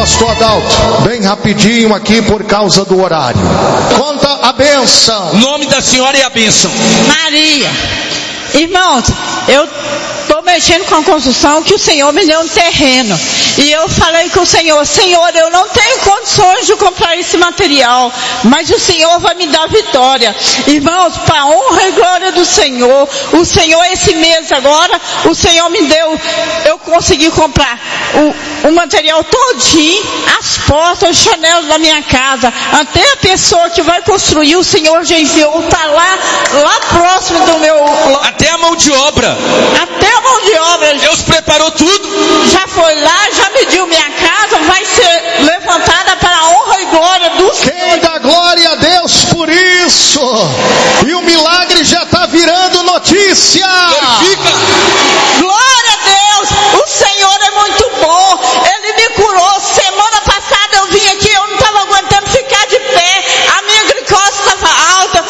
pastor Adalto, bem rapidinho aqui por causa do horário. Conta a bênção. O nome da senhora é a bênção. Maria. Irmãos, eu estou mexendo com a construção que o Senhor me deu um terreno. E eu falei com o Senhor, Senhor, eu não tenho condições de comprar esse material, mas o Senhor vai me dar vitória. Irmãos, para a honra e glória do Senhor, o Senhor esse mês agora, o Senhor me deu, eu consegui comprar o material todinho, as portas, os chanelos da minha casa, até a pessoa que vai construir, o Senhor já enviou, está lá próximo do meu... Até a mão de obra. Até a mão de obra. Deus preparou tudo. Já foi lá, já mediu minha casa, vai ser levantada para a honra e glória do Senhor. Quem dá glória a Deus por isso? E o milagre já está virando notícia. Glorifica. Glória a Deus. O Senhor é muito bom. Ele me curou. Semana passada eu vim aqui, eu não estava aguentando ficar de pé. A minha glicose estava alta,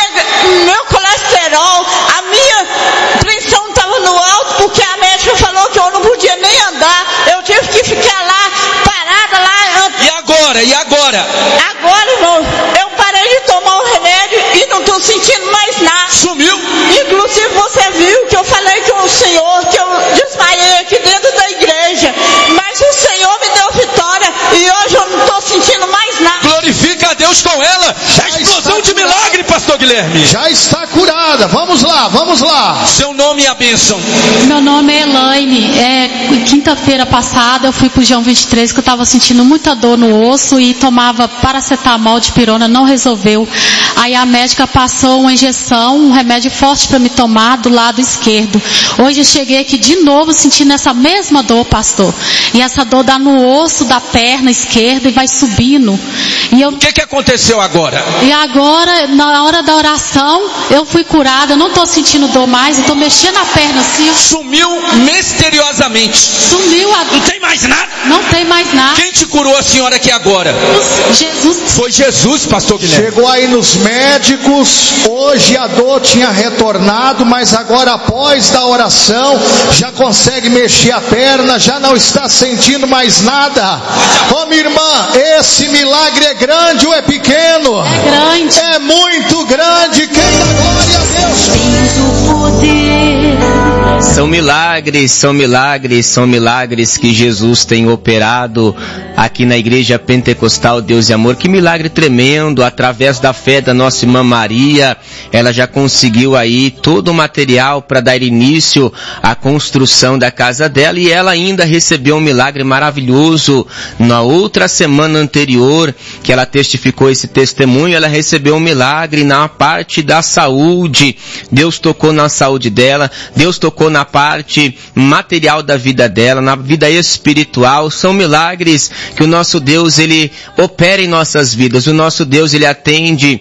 o meu colesterol, a minha pressão estava no alto, porque a médica falou que eu não podia nem andar. Eu tive que ficar lá, parada lá. E agora? Agora, irmão, eu parei de tomar o remédio e não estou sentindo mais nada. Sumiu. Inclusive você viu que eu falei com o Senhor, que eu desmaiei aqui dentro da igreja. Mas o Senhor me deu vitória e hoje eu não estou sentindo mais nada. Glorifica a Deus com ela. A explosão de milagre, pastor Guilherme. Já está curada. Vamos lá. Seu nome é a bênção. Meu nome é Elaine. Quinta-feira passada eu fui pro João 23 que eu estava sentindo muita dor no osso e tomava paracetamol, dipirona, não resolveu. Aí a médica passou uma injeção, um remédio forte para me tomar do lado esquerdo. Hoje eu cheguei aqui de novo sentindo essa mesma dor, pastor. E essa dor dá no osso da perna esquerda e vai subindo. O que aconteceu agora? E agora, na hora da oração, eu fui curada, eu não estou sentindo dor mais, eu estou mexendo a perna assim. Sumiu misteriosamente. Sumiu a... Não tem mais nada? Não tem mais nada. Quem te curou a senhora aqui agora? Jesus. Foi Jesus, pastor Guilherme. Chegou aí nos médicos, hoje a dor tinha retornado, mas agora após da oração, já consegue mexer a perna, já não está sentindo mais nada. Ô minha irmã, esse milagre é grande ou é pequeno? É grande. É muito grande. Quem dá glória a Deus? São milagres que Jesus tem operado aqui na Igreja Pentecostal Deus e Amor. Que milagre tremendo, através da fé da nossa irmã Maria, ela já conseguiu aí todo o material para dar início à construção da casa dela, e ela ainda recebeu um milagre maravilhoso. Na outra semana anterior, que ela testificou esse testemunho, ela recebeu um milagre na parte da saúde. Deus tocou na saúde dela, Deus tocou na parte material da vida dela, na vida espiritual. São milagres que o nosso Deus, ele opera em nossas vidas. O nosso Deus, ele atende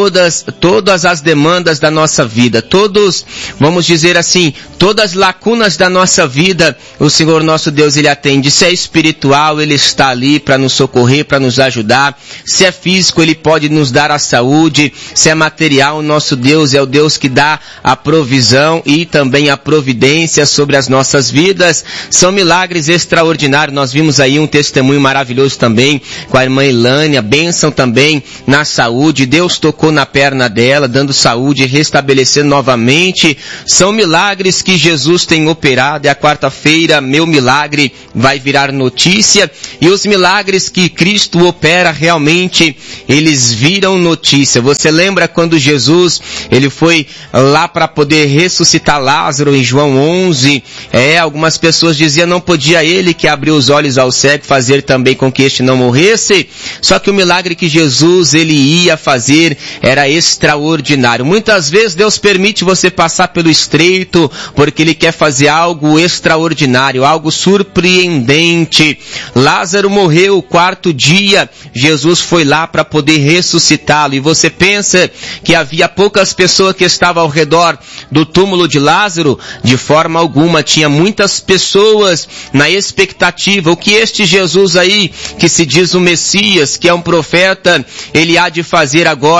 todas as demandas da nossa vida, vamos dizer assim, todas as lacunas da nossa vida, o Senhor nosso Deus, ele atende. Se é espiritual, ele está ali para nos socorrer, para nos ajudar. Se é físico, ele pode nos dar a saúde. Se é material, o nosso Deus é o Deus que dá a provisão e também a providência sobre as nossas vidas. São milagres extraordinários. Nós vimos aí um testemunho maravilhoso também com a irmã Elaine, a bênção também na saúde. Deus tocou na perna dela, dando saúde e restabelecendo novamente. São milagres que Jesus tem operado. E a quarta-feira, meu milagre vai virar notícia. E os milagres que Cristo opera, realmente, eles viram notícia. Você lembra quando Jesus, ele foi lá para poder ressuscitar Lázaro em João 11? Algumas pessoas diziam, não podia ele que abriu os olhos ao cego fazer também com que este não morresse? Só que o milagre que Jesus, ele ia fazer, era extraordinário. Muitas vezes Deus permite você passar pelo estreito, porque ele quer fazer algo extraordinário, algo surpreendente. Lázaro morreu o quarto dia, Jesus foi lá para poder ressuscitá-lo. E você pensa que havia poucas pessoas que estavam ao redor do túmulo de Lázaro? De forma alguma, tinha muitas pessoas na expectativa. O que este Jesus aí, que se diz o Messias, que é um profeta, ele há de fazer agora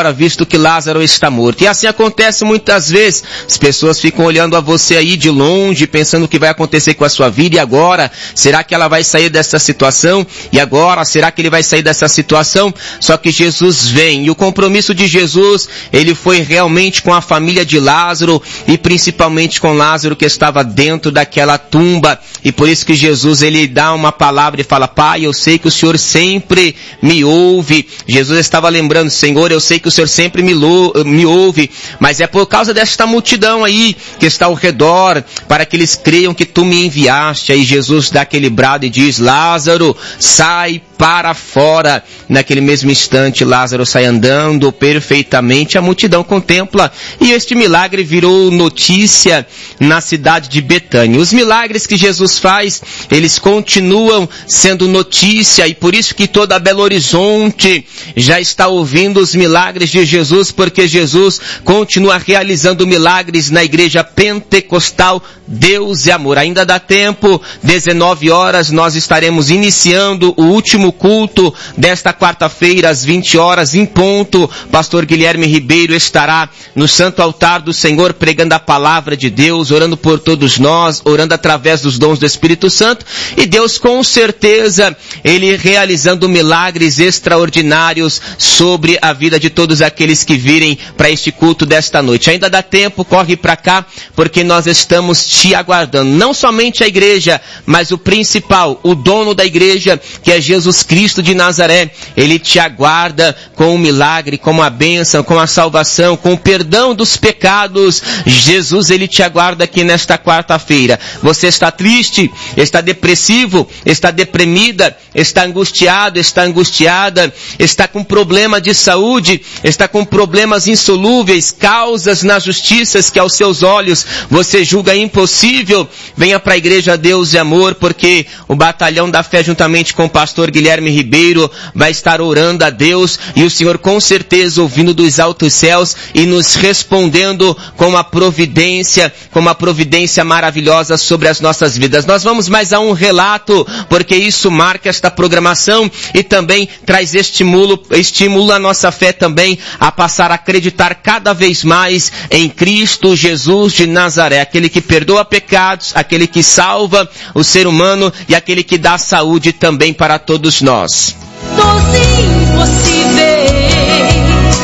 agora, visto que Lázaro está morto. E assim acontece muitas vezes. As pessoas ficam olhando a você aí de longe, pensando o que vai acontecer com a sua vida. E agora? Será que ela vai sair dessa situação? E agora? Será que ele vai sair dessa situação? Só que Jesus vem. E o compromisso de Jesus, ele foi realmente com a família de Lázaro e principalmente com Lázaro que estava dentro daquela tumba. E por isso que Jesus, ele dá uma palavra e fala: Pai, eu sei que o Senhor sempre me ouve. Jesus estava lembrando: Senhor, eu sei que o Senhor sempre me ouve, mas é por causa desta multidão aí que está ao redor, para que eles creiam que tu me enviaste. Aí Jesus dá aquele brado e diz: Lázaro, sai para fora. Naquele mesmo instante, Lázaro sai andando perfeitamente, a multidão contempla, e este milagre virou notícia na cidade de Betânia. Os milagres que Jesus faz, eles continuam sendo notícia, e por isso que toda Belo Horizonte já está ouvindo os milagres de Jesus, porque Jesus continua realizando milagres na igreja pentecostal Deus e Amor. Ainda dá tempo, 19 horas, nós estaremos iniciando o último culto desta quarta-feira, às 20 horas em ponto. Pastor Guilherme Ribeiro estará no Santo Altar do Senhor pregando a palavra de Deus, orando por todos nós, orando através dos dons do Espírito Santo, e Deus com certeza, ele realizando milagres extraordinários sobre a vida de todos aqueles que virem para este culto desta noite. Ainda dá tempo, corre para cá, porque nós estamos te aguardando. Não somente a igreja, mas o principal, o dono da igreja, que é Jesus Cristo de Nazaré. Ele te aguarda com o milagre, com a bênção, com a salvação, com o perdão dos pecados. Jesus, ele te aguarda aqui nesta quarta-feira. Você está triste, está depressivo, está deprimida, está angustiado, está angustiada, está com problema de saúde, está com problemas insolúveis, causas na justiça que aos seus olhos você julga impossível. Venha para a igreja Deus e Amor, porque o Batalhão da Fé, juntamente com o pastor Guilherme Ribeiro, vai estar orando a Deus, e o Senhor com certeza ouvindo dos altos céus e nos respondendo com uma providência maravilhosa sobre as nossas vidas. Nós vamos mais a um relato, porque isso marca esta programação e também traz estímulo à nossa fé também, a passar a acreditar cada vez mais em Cristo Jesus de Nazaré, aquele que perdoa pecados, aquele que salva o ser humano e aquele que dá saúde também para todos nós. Dos impossíveis,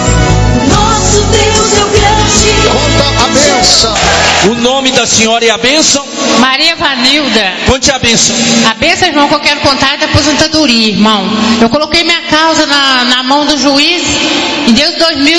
nosso Deus é o grande. Conta a bênção. O nome da senhora é a bênção? Maria Vanilda. Conte a bênção. A bênção, irmão, que eu quero contar é da aposentadoria, irmão. Eu coloquei minha causa na mão do juiz em Deus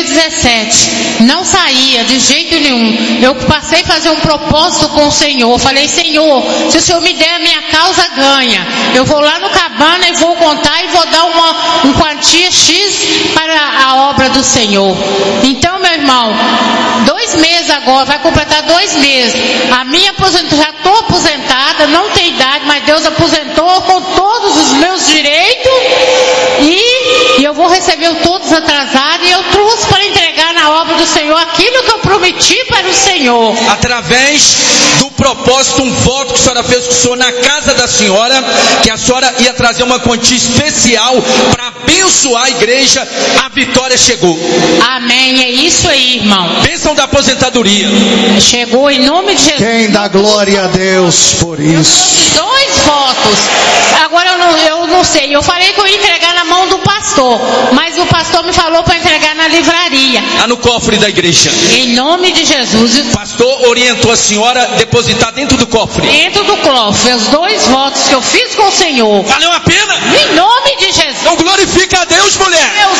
2017. Não saía de jeito nenhum. Eu passei a fazer um propósito com o Senhor. Falei: Senhor, se o Senhor me der a minha causa, ganha. Eu vou lá no Cabana e vou contar e vou dar uma quantia X para a obra do Senhor. Então, meu irmão, 2 meses agora, vai completar 2 meses. A minha aposentadoria, já estou aposentada, não tenho idade, mas Deus aposentou com todos os meus direitos, e eu vou receber todos atrasados, e eu trouxe para entregar na obra do Senhor aquilo que eu prometi para o Senhor. Através do propósito, um voto que a senhora fez com o Senhor na casa da senhora, que a senhora ia trazer uma quantia especial para abençoar a igreja, a vitória chegou. Amém, é isso aí, irmão. Bênção da aposentadoria. Chegou em nome de Jesus. Quem dá glória a Deus por isso? 2 votos. Agora eu não sei. Eu falei que eu ia entregar na mão do pastor, mas o pastor me falou para entregar na livraria. Lá no cofre da igreja. Em nome de Jesus. O pastor orientou a senhora a depositar dentro do cofre. Dentro do cofre. Os 2 votos que eu fiz com o Senhor. Valeu a pena? Em nome de Jesus. Então glorifica a Deus, mulher. Eu